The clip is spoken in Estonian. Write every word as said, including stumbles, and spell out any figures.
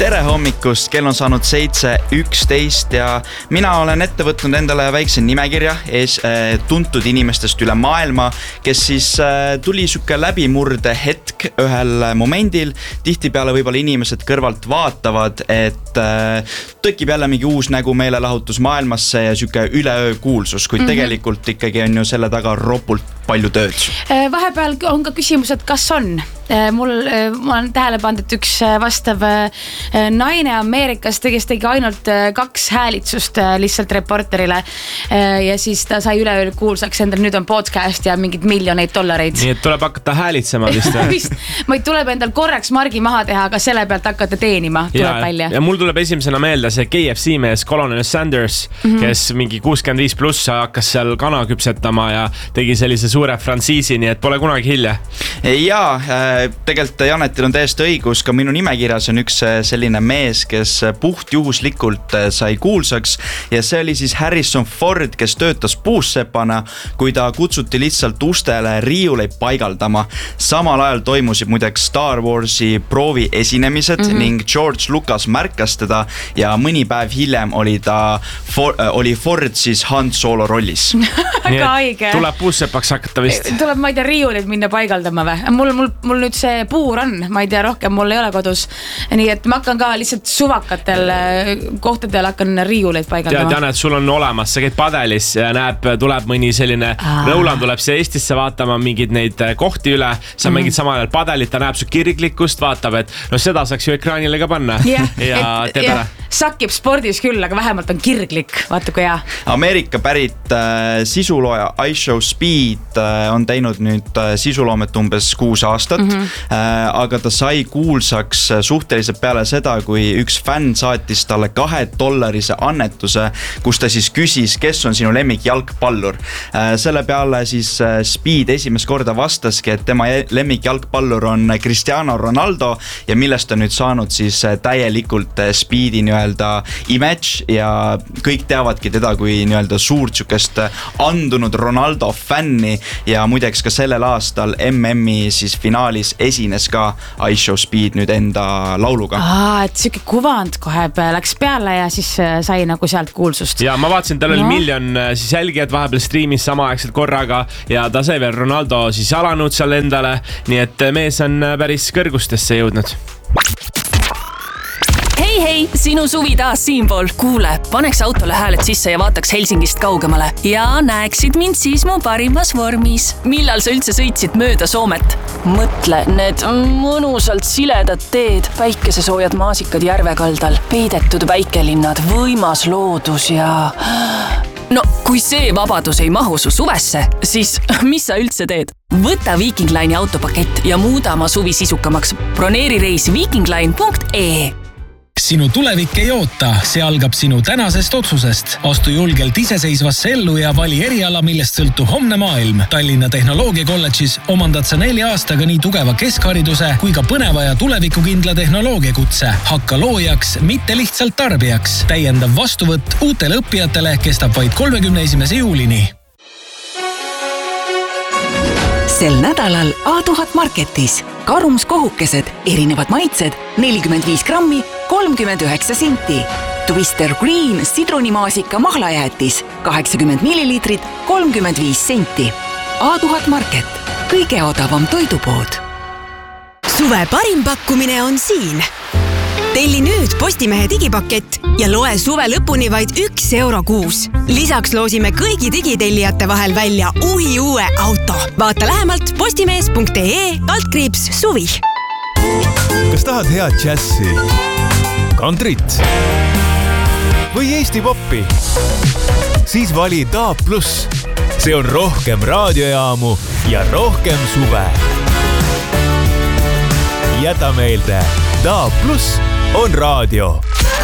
Tere hommikust, kell on saanud seitse üksteist ja mina olen ette võtnud endale väikse nimekirja ees, äh, tuntud inimestest üle maailma, kes siis äh, tuli sükke läbimurde hetk ühel momendil. Tihtipeale võib-olla inimesed kõrvalt vaatavad, et äh, tõkib jälle mingi uus nägu meelelahutus maailmasse ja sükke üleöö kuulsus, kuid mm-hmm. tegelikult ikkagi on ju selle taga ropult palju tööd. Vahepeal on ka küsimus, et kas on. Mul, ma olen tähele pannud, et üks vastav naine Ameerikas tegis tegi ainult kaks häälitsust lihtsalt reporterile ja siis ta sai üleöö kuulsaks endal, nüüd on podcast ja mingid miljoneid dollareid. Nii et tuleb hakata häälitsema vist. vist. Ma tuleb endal korraks margi maha teha, aga selle pealt hakata teenima, tuleb ja, välja. Ja mul tuleb esimesena meelde see K F C mees Colonel Sanders, mm-hmm. kes mingi kuuskümmend viis pluss hakkas seal kana küpsetama ja tegi sellise suure frantsiisi, nii et pole kunagi hilja. Jaa, tegelikult Janetil on täiesti õigus, ka minu nimekirjas on üks selline mees, kes puht juhuslikult sai kuulsaks ja see oli siis Harrison Ford, kes töötas puussepana, kui ta kutsuti lihtsalt ustele riiuleid paigaldama. Samal ajal toimusid muideks Star Warsi proovi esinemised mm-hmm. ning George Lucas märkas teda ja mõni päev hiljem oli ta For, oli Ford siis Han Solo rollis. Väga haige. Tuleb puussepaks hakata vist. Tuleb, ma ei tea, riiuleid minna paigaldama või? Mul, mul, mul nüüd see puur on, ma ei tea, rohkem mul ei ole kodus. Nii et ma hakkan ka lihtsalt suvakatel kohtadel hakkan riiuleid paigaldama. Tead, Janet, sul on olemas, sa käid padelis ja näeb, tuleb mõni selline Rõulan tuleb siia Eestisse vaatama mingid neid kohti üle, sa mm-hmm. mängid samal ajal padelit, ta näeb su kirglikkust, vaatab, et no seda saaks ju ekraanile ka panna yeah. ja et, teeb ära. Sakib spordis küll, aga vähemalt on kirglik, vaata kui hea. Ameerika pärit äh, sisulooja iShow Speed äh, on teinud nüüd äh, sisuloomet umbes kuus aastat, mm-hmm. äh, aga ta sai kuulsaks suhteliselt peale seda, kui üks fänn saatis talle kahe dollarise annetuse, kus ta siis küsis, kes on sinu lemmik jalgpallur. Äh, selle peale siis äh, Speed esimest korda vastaski, et tema lemmik jalgpallur on Cristiano Ronaldo ja millest on nüüd saanud siis äh, täielikult äh, Speedi nii-öelda image ja kõik teavadki teda kui nii-öelda suurt sükest andunud Ronaldo fänni ja muideks ka sellel aastal M M-i siis finaalis esines ka iShow Speed nüüd enda lauluga. Aa, et süke kuvand kohe läks peale ja siis sai nagu sealt kuulsust. Ja ma vaatasin, tal oli no. miljon siis jälgijad vahepeal striimis samaaegselt korraga ja ta sai veel Ronaldo siis alanud seal endale, nii et mees on päris kõrgustesse jõudnud. Hei, hei, sinu suvi taas siinpool. Kuule, paneks autole hääled sisse ja vaataks Helsingist kaugemale. Ja näeksid mind siis mu parimas vormis. Millal sa üldse sõitsid mööda Soomet? Mõtle, need mõnusalt siledad teed, päikesesoojad maasikad järvekaldal, peidetud väikelinnad, võimas loodus ja... No, kui see vabadus ei mahu su suvesse, siis mis sa üldse teed? Võta Viking Line'i autopakett ja muuda oma suvi sisukamaks. Broneeri reis vikingline punkt ee. Sinu tulevik ei oota, see algab sinu tänasest otsusest. Astu julgelt iseseisvasse ellu ja vali eriala, millest sõltub homne maailm. Tallinna Tehnoloogiakolledžis omandad sa nelja aastaga nii tugeva keskhariduse kui ka põneva ja tulevikukindla tehnoloogiakutse. Hakka loojaks, mitte lihtsalt tarbijaks. Täiendav vastuvõtt uutele õppijatele kestab vaid kolmekümne esimese juulini. Sel nädalal A tuhat Marketis. Karumskohukesed, erinevad maitsed, nelikümmend viis grammi, kolmkümmend üheksa senti. Twister Green sidrunimaasika mahlajäätis, kaheksakümmend milliliitrit, kolmkümmend viis senti. A tuhat Market, kõige odavam toidupood. Suve parim pakkumine on siin. Telli nüüd Postimehe digipakett ja loe suve lõpuni vaid üks euro kuus. Lisaks loosime kõigi digitellijate vahel välja uhi uue auto. Vaata lähemalt postimees punkt ee kaldkriips suvi. Kas tahad head džässi, kantrit või Eesti poppi? Siis vali D A B plus. See on rohkem raadiojaamu ja rohkem suve. Jäta meelde, D A B plus on raadio.